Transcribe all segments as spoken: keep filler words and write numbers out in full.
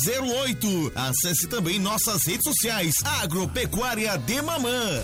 zero oito. Acesse também nossas redes sociais. Agropecuária de Mamã.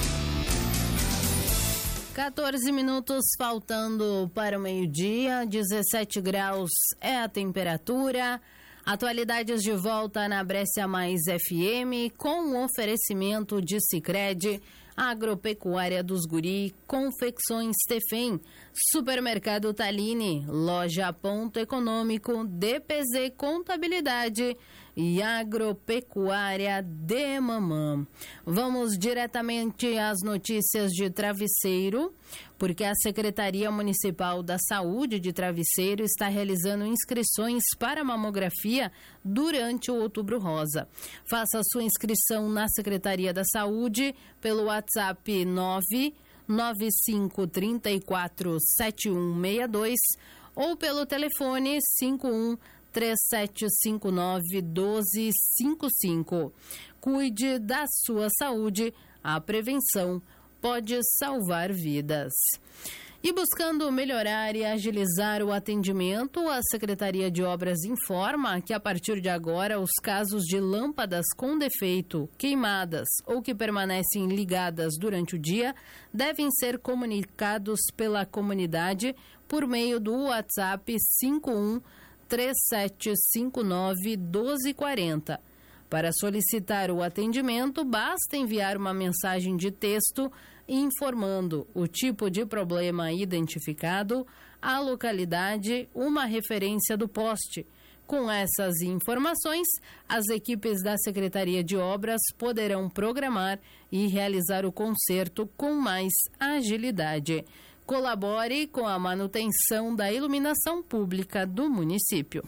quatorze minutos faltando para o meio-dia, dezessete graus é a temperatura. Atualidades de volta na Brescia Mais F M com o oferecimento de Sicredi, Agropecuária dos Guri, Confecções Tefem, Supermercado Taline, Loja Ponto Econômico, D P Z Contabilidade e Agropecuária de Mamã. Vamos diretamente às notícias de Travesseiro, porque a Secretaria Municipal da Saúde de Travesseiro está realizando inscrições para mamografia durante o Outubro Rosa. Faça sua inscrição na Secretaria da Saúde pelo WhatsApp nove nove cinco três quatro sete um seis dois ou pelo telefone cinco um três sete cinco nove dois cinco cinco. Cuide da sua saúde, a prevenção pode salvar vidas. E buscando melhorar e agilizar o atendimento, a Secretaria de Obras informa que a partir de agora os casos de lâmpadas com defeito, queimadas ou que permanecem ligadas durante o dia devem ser comunicados pela comunidade por meio do WhatsApp cinco um três sete cinco nove dois quatro zero. Para solicitar o atendimento, basta enviar uma mensagem de texto informando o tipo de problema identificado, a localidade, uma referência do poste. Com essas informações, as equipes da Secretaria de Obras poderão programar e realizar o conserto com mais agilidade. Colabore com a manutenção da iluminação pública do município.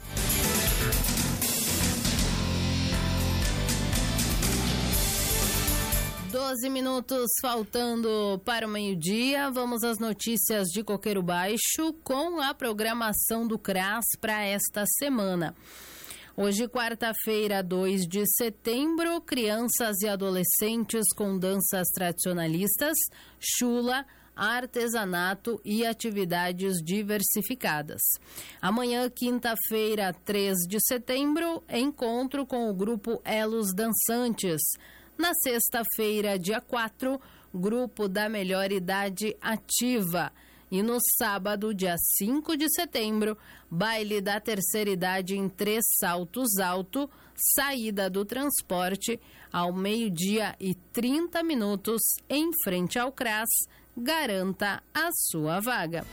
doze minutos faltando para o meio-dia. Vamos às notícias de Coqueiro Baixo com a programação do C R A S para esta semana. Hoje, quarta-feira, dois de setembro, crianças e adolescentes com danças tradicionalistas, chula, artesanato e atividades diversificadas. Amanhã, quinta-feira, três de setembro, encontro com o grupo Elos Dançantes. Na sexta-feira, dia quatro, grupo da Melhor Idade Ativa. E no sábado, dia cinco de setembro, baile da terceira idade em Três Saltos Alto, saída do transporte ao meio-dia e trinta minutos em frente ao C R A S. Garanta a sua vaga.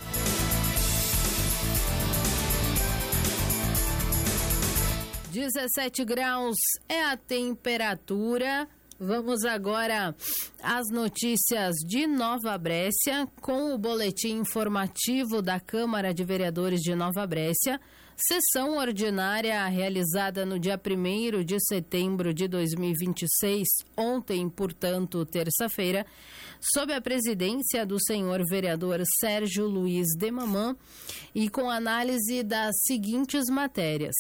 dezessete graus é a temperatura. Vamos agora às notícias de Nova Brécia, com o boletim informativo da Câmara de Vereadores de Nova Brécia. Sessão ordinária realizada no dia primeiro de setembro de dois mil e vinte e seis, ontem, portanto, terça-feira, sob a presidência do senhor vereador Sérgio Luiz de Mamã e com análise das seguintes matérias.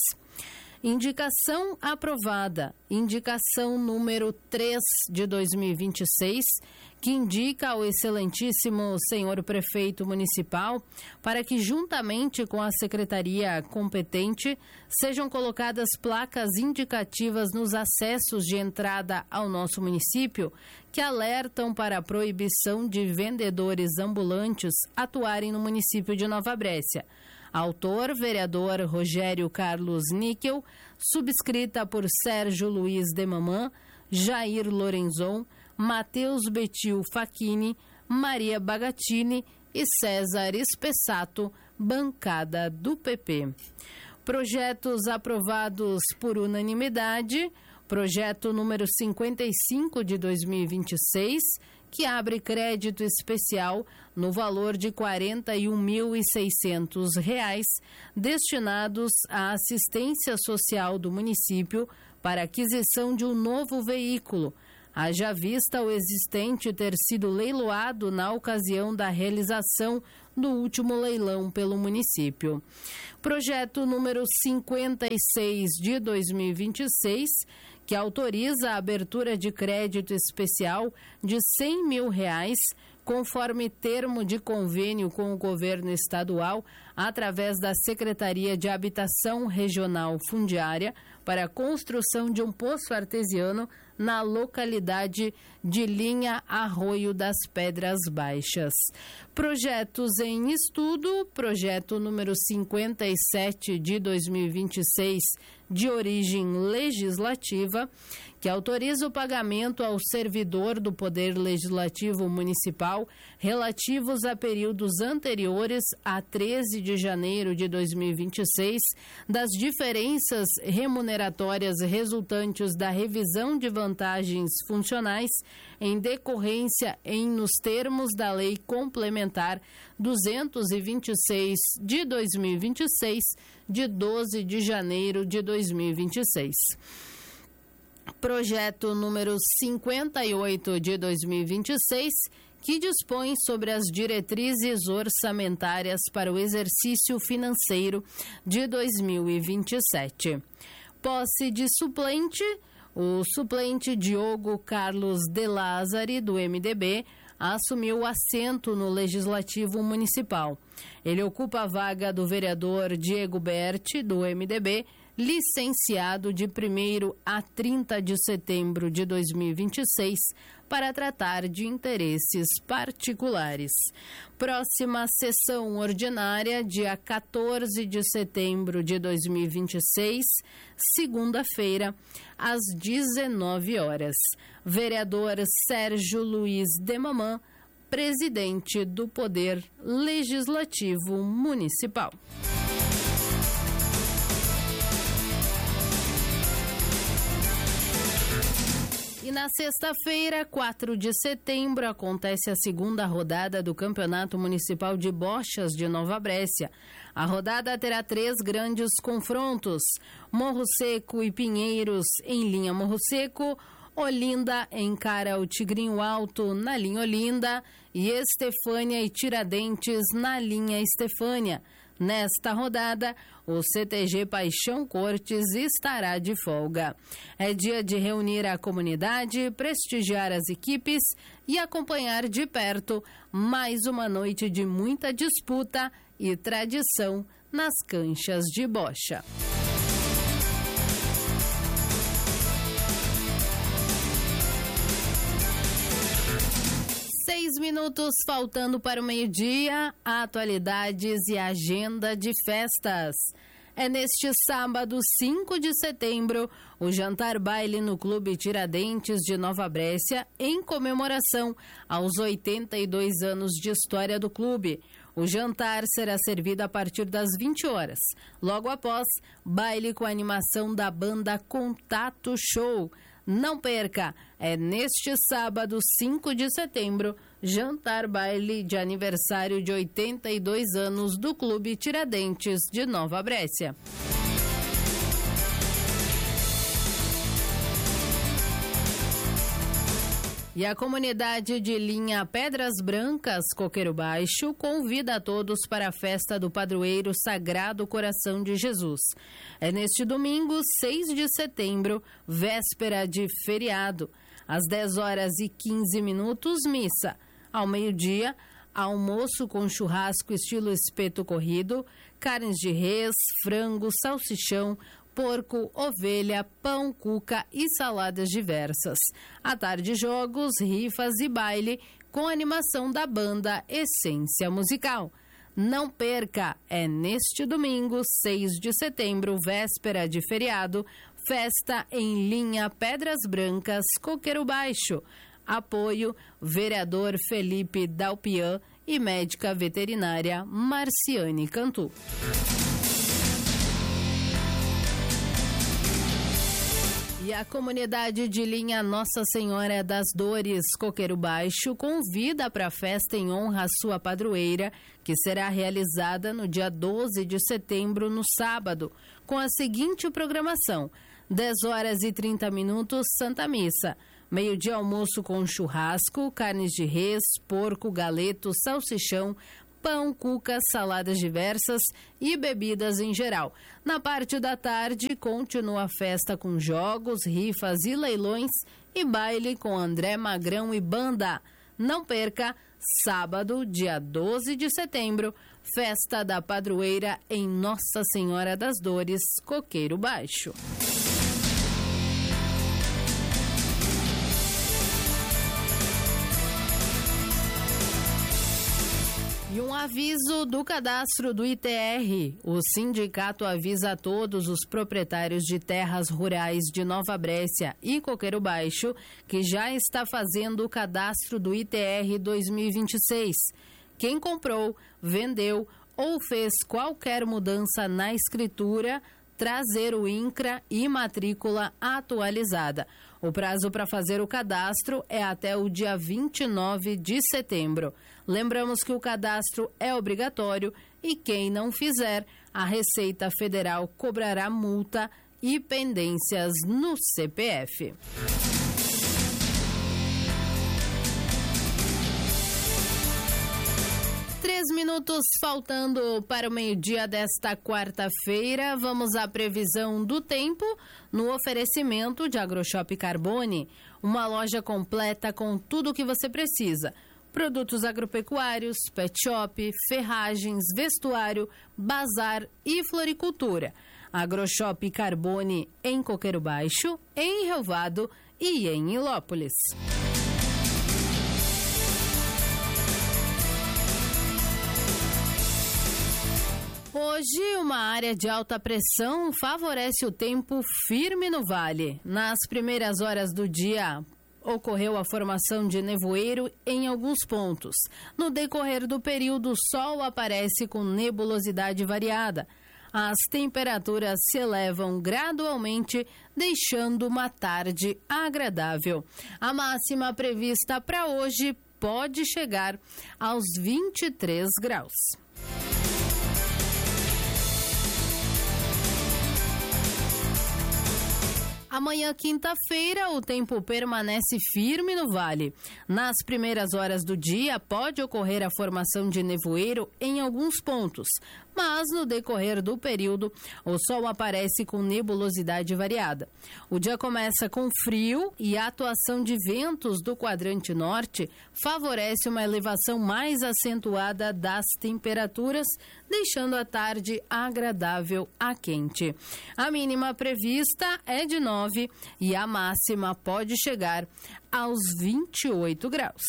Indicação aprovada, indicação número três de dois mil e vinte e seis, que indica ao excelentíssimo senhor prefeito municipal para que, juntamente com a secretaria competente, sejam colocadas placas indicativas nos acessos de entrada ao nosso município que alertam para a proibição de vendedores ambulantes atuarem no município de Nova Brécia. Autor, vereador Rogério Carlos Níquel, subscrita por Sérgio Luiz de Mamã, Jair Lorenzon, Matheus Betil Facchini, Maria Bagatini e César Espessato, bancada do P P. Projetos aprovados por unanimidade. Projeto número cinquenta e cinco de dois mil e vinte e seis, que abre crédito especial no valor de quarenta e um mil e seiscentos reais destinados à assistência social do município para aquisição de um novo veículo, haja vista o existente ter sido leiloado na ocasião da realização do último leilão pelo município. Projeto número cinquenta e seis de dois mil e vinte e seis, que autoriza a abertura de crédito especial de cem mil reais, conforme termo de convênio com o governo estadual, através da Secretaria de Habitação Regional Fundiária, para a construção de um poço artesiano na localidade de Linha Arroio das Pedras Baixas. Projetos em estudo, projeto número cinquenta e sete de dois mil e vinte e seis, de origem legislativa, que autoriza o pagamento ao servidor do Poder Legislativo Municipal relativos a períodos anteriores a treze de janeiro de dois mil e vinte e seis das diferenças remuneratórias resultantes da revisão de vantagens funcionais em decorrência em nos termos da Lei Complementar duzentos e vinte e seis de dois mil e vinte e seis, de doze de janeiro de dois mil e vinte e seis. Projeto número cinquenta e oito de dois mil e vinte e seis, que dispõe sobre as diretrizes orçamentárias para o exercício financeiro de dois mil e vinte e sete. Posse de suplente, o suplente Diogo Carlos de Lázari, do M D B, assumiu o assento no Legislativo Municipal. Ele ocupa a vaga do vereador Diego Berti, do M D B, licenciado de primeiro a trinta de setembro de dois mil e vinte e seis, para tratar de interesses particulares. Próxima sessão ordinária, dia quatorze de setembro de dois mil e vinte e seis, segunda-feira, às dezenove horas. Vereador Sérgio Luiz de Mamã, presidente do Poder Legislativo Municipal. E na sexta-feira, quatro de setembro, acontece a segunda rodada do Campeonato Municipal de Bochas de Nova Brécia. A rodada terá três grandes confrontos: Morro Seco e Pinheiros em linha Morro Seco, Olinda encara o Tigrinho Alto na linha Olinda e Estefânia e Tiradentes na linha Estefânia. Nesta rodada, o C T G Paixão Cortes estará de folga. É dia de reunir a comunidade, prestigiar as equipes e acompanhar de perto mais uma noite de muita disputa e tradição nas canchas de bocha. Seis minutos faltando para o meio-dia, atualidades e agenda de festas. É neste sábado, cinco de setembro, o jantar baile no Clube Tiradentes de Nova Brécia, em comemoração aos oitenta e dois anos de história do clube. O jantar será servido a partir das vinte horas. Logo após, baile com a animação da banda Contato Show. Não perca, é neste sábado, cinco de setembro, jantar baile de aniversário de oitenta e dois anos do Clube Tiradentes de Nova Brécia. E a comunidade de linha Pedras Brancas, Coqueiro Baixo, convida a todos para a festa do padroeiro Sagrado Coração de Jesus. É neste domingo, seis de setembro, véspera de feriado. Às dez horas e quinze minutos, missa. Ao meio-dia, almoço com churrasco estilo espeto corrido, carnes de res, frango, salsichão, porco, ovelha, pão, cuca e saladas diversas. À tarde, jogos, rifas e baile com animação da banda Essência Musical. Não perca, é neste domingo, seis de setembro, véspera de feriado, festa em linha Pedras Brancas, Coqueiro Baixo. Apoio, vereador Felipe Dalpian e médica veterinária Marciane Cantu. E a comunidade de linha Nossa Senhora das Dores, Coqueiro Baixo, convida para a festa em honra à sua padroeira, que será realizada no dia doze de setembro, no sábado, com a seguinte programação: dez horas e trinta minutos, Santa Missa. Meio-dia, almoço com churrasco, carnes de res, porco, galeto, salsichão, pão, cuca, saladas diversas e bebidas em geral. Na parte da tarde, continua a festa com jogos, rifas e leilões e baile com André Magrão e banda. Não perca, sábado, dia doze de setembro, festa da padroeira em Nossa Senhora das Dores, Coqueiro Baixo. E um aviso do cadastro do I T R. O sindicato avisa a todos os proprietários de terras rurais de Nova Brécia e Coqueiro Baixo que já está fazendo o cadastro do I T R dois mil e vinte e seis. Quem comprou, vendeu ou fez qualquer mudança na escritura, trazer o INCRA e matrícula atualizada. O prazo para fazer o cadastro é até o dia vinte e nove de setembro. Lembramos que o cadastro é obrigatório e quem não fizer, a Receita Federal cobrará multa e pendências no C P F. Três minutos faltando para o meio-dia desta quarta-feira. Vamos à previsão do tempo no oferecimento de AgroShop Carbone, uma loja completa com tudo o que você precisa. Produtos agropecuários, pet shop, ferragens, vestuário, bazar e floricultura. AgroShop Carbone em Coqueiro Baixo, em Rio Vado e em Ilópolis. Hoje, uma área de alta pressão favorece o tempo firme no vale. Nas primeiras horas do dia, ocorreu a formação de nevoeiro em alguns pontos. No decorrer do período, o sol aparece com nebulosidade variada. As temperaturas se elevam gradualmente, deixando uma tarde agradável. A máxima prevista para hoje pode chegar aos vinte e três graus. Amanhã, quinta-feira, o tempo permanece firme no vale. Nas primeiras horas do dia, pode ocorrer a formação de nevoeiro em alguns pontos, mas no decorrer do período, o sol aparece com nebulosidade variada. O dia começa com frio e a atuação de ventos do quadrante norte favorece uma elevação mais acentuada das temperaturas, deixando a tarde agradável a quente. A mínima prevista é de nove e a máxima pode chegar aos vinte e oito graus.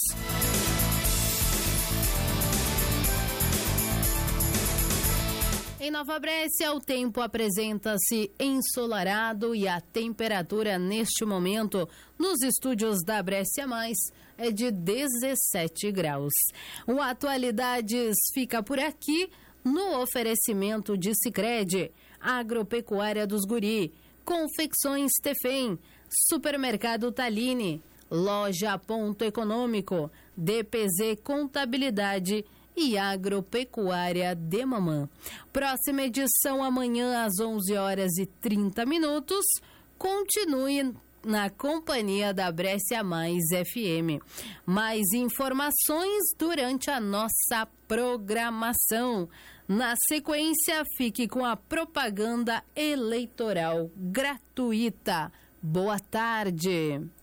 Em Nova Brécia, o tempo apresenta-se ensolarado e a temperatura neste momento nos estúdios da Brécia Mais é de dezessete graus. O Atualidades fica por aqui no oferecimento de Sicredi, Agropecuária dos Guri, Confecções Tefém, Supermercado Taline, Loja Ponto Econômico, D P Z Contabilidade e Agropecuária de Mamã. Próxima edição amanhã às onze horas e trinta minutos. Continue na companhia da Brécia Mais F M. Mais informações durante a nossa programação. Na sequência, fique com a propaganda eleitoral gratuita. Boa tarde.